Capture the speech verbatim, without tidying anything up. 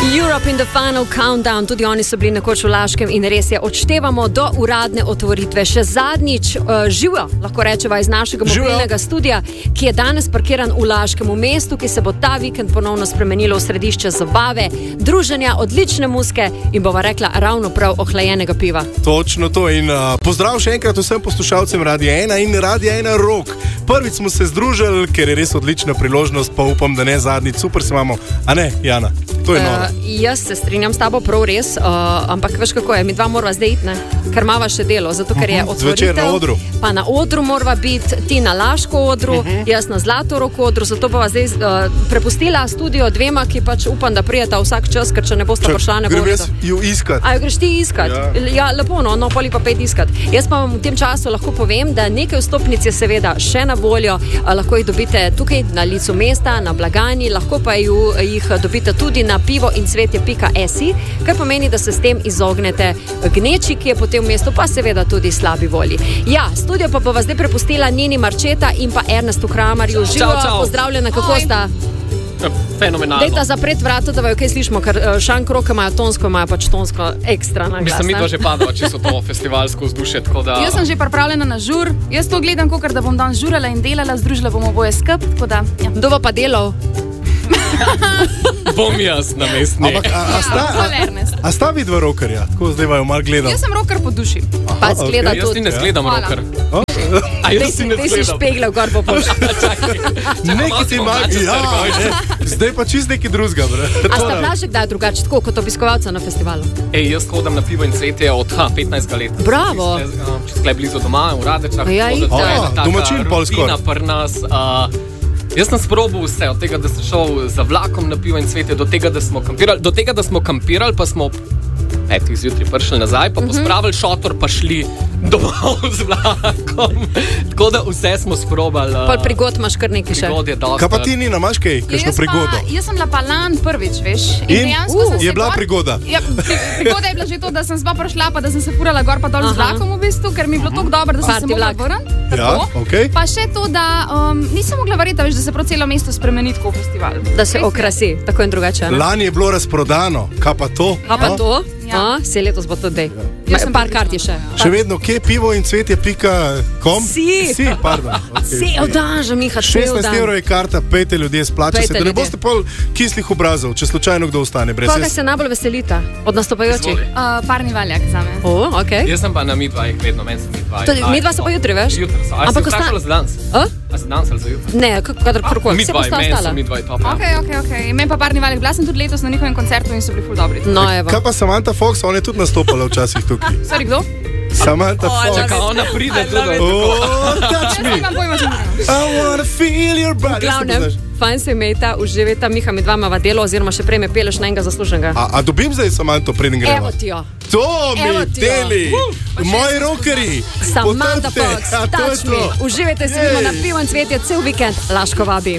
Europe in the Final Countdown, tudi oni so bili nekoč v Laškem in res je, odštevamo do uradne otvoritve. Še zadnjič uh, živo, lahko rečeva, iz našega mobilnega studia, ki je danes parkiran v Laškem, v mestu, ki se bo ta vikend ponovno spremenilo v središče zabave, druženja, odlične muske in bova rekla ravno prav ohlajenega piva. Točno to in uh, pozdrav še enkrat vsem poslušalcem Radia ena in Radia ena Rock. Prvič smo se združili, ker je res odlična priložnost, pa upam, da ne zadnjič, super se imamo. A ne, Jana? To je noro. Uh, jaz se strinjam s tabo prav res, uh, ampak veš kako je, mi dva morava zdaj iti, ne? Ker mava še delo, zato ker je otvoritev. Zvečer na odru. Pa na odru morava biti, ti na Laško odru, uh -huh. jaz na Zlatorog odru, zato bova zdaj uh, prepustila studio dvema, ki pač upam, da prijeta vsak čas, ker če ne bosta prišla, ne bo. Grem jaz ju iskat. A jo greš ti iskat? Ja, ja lepo, no, no, poli pa pet iskat. Jaz pa vam v tem času lahko povem, da nekaj vstopnic je seveda še na voljo, uh, lahko jih dobite tukaj na licu mesta, na blagajni, lahko pa ju, jih dobite tudi na pivo in cvetje pika si, kar pomeni, da se s tem izognete gneči, ki je potem v mestu, pa seveda tudi slabi volji. Ja, studio pa bova zdaj prepustila Nini Marčeta in pa Ernestu Kramarju. Živo, pozdravljena, kako Oj. sta? Fenomenalno. Dejta zapret vrata, da vaju kaj slišimo, ker šank roke imajo tonsko, imajo pač tonsko ekstra na glas. Mislim, mi to že padava, če so to festivalsko vzdušje, tako da... Jaz sem že pripravljena na žur, jaz to gledam, kakor da bom dan žurala in delala, združila bomo oboje skup, tako da... Ja. Kdo bo pa delal? Bom jaz na mestni. Ampak, a, a, sta, a, a sta vidva rokerja? Tako zdaj vaju mal gledam. Jaz sem roker po duši. Pa zgleda Okay. Jaz ti tudi. ne zgledam Hvala. roker. Oh. A jaz si ne Ti si zgledam. špeglal gor po pošti. Neki ti mal, ja, ne. Zdaj pa čist neki drugega, bre. A sta bila že kdaj drugače, tako kot obiskovalca na festivalu? Ej, jaz hodam na pivo in cvetje od ha, petnajstega leta. Bravo. Čez tle blizu doma, v Radečah. Ja, tako da to je itak. ena taka Domačin pol skoraj. rutina pri nas. Uh, jaz sem sprobal vse, od tega, da sem šel za vlakom na pivo in cvetje, do tega, da smo kampirali, do tega, da smo kampirali, pa smo petih zjutraj prišli nazaj, pa pospravili šotor, pa šli domov z vlakom. Tako da vse smo sprobali. Uh, Pol prigod imaš kar nekaj še. prigod je dosti. Kaj pa ti, Nina, imaš kaj? Kakšno Jaz, prigodo? pa, jaz sem bila pa lan prvič, veš. In? dejansko Uh, sem se je bila gor- prigoda? Ja, pri, prigoda je bila že to, da sem sva prišla, pa da sem se furala gor pa dol z Aha. vlakom v bistvu, ker mi je bilo tako dobro, da sem Party se mogla vlak. vrniti. Ja, Tako. okej. Pa še to, da um, nisem mogla verjeti, veš, da se prav celo mesto spremeni tako v festival. Da se okrasi, tako in drugače. Ne? Lani je bilo razprodano, kaj pa to? A pa No? to? Ja. A, se letos bo to dej. Jaz sem Par prepričana, kart je še. ja. Še vedno, kje pivo in cvetje pika kom? Si. Si, pardon. Okay. Cel dan, že Miha, cel šestnajst dan. evrov je karta, pejte ljudje, splača se, Pejte da ne ljudje. boste pol kislih obrazov, če slučajno kdo ostane brez Koga jaz. se najbolj veselita od nastopajočih? Izvoli. Uh, parni valjak za me. O, okej. Jaz sem pa na midvajih vedno, meni so midvaji. Tudi midva so pa jutri, veš? Jutri so. A Ampak si osta- vprašala za danes? A? A si danes ali za jutri? Ne, kadarkoli. Se pa Midvaji, sta meni so ostala. midvaji top. ja. Ok, ok, ok. Meni pa parni valjak. Bila sem tudi letos na njihovem koncertu in so bili ful dobri. No, evo. Kaj pa Samantha Fox, ona je tudi nastopala včasih tukaj. Sorry, kdo? Samantha Fox. Čaka, ona pride tudi. Oh, touch Jaz me. nimam pojma, če mi I wanna feel your V body. glavnem, fajn se imejta, uživajta, Miha, mi dva imava delo, oziroma še prej me peleš na enega zasluženega. A, a dobim zdaj Samantho, preden gremo? Evo ti jo. To Evo mi ti jo. deli, moji rokeri. Samantha Potrdite. Fox, A, to je touch me. to. Uživajte se, idemo na pivo in cvetje cel vikend. Laško vabi.